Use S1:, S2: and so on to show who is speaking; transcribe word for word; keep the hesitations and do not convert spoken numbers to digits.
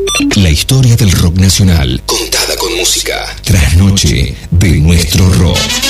S1: La historia del rock nacional, contada con música. Trasnoche de nuestro rock.